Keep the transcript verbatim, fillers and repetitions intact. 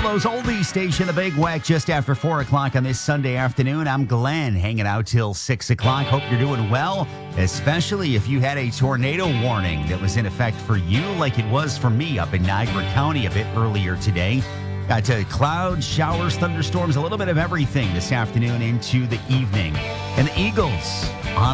Buffalo's oldie station, The Big Weck, just after four o'clock on this Sunday afternoon. I'm Glenn, hanging out till six o'clock. Hope you're doing well, especially if you had a tornado warning that was in effect for you like it was for me up in Niagara County a bit earlier today. Got to clouds, showers, thunderstorms, a little bit of everything this afternoon into the evening. And the Eagles on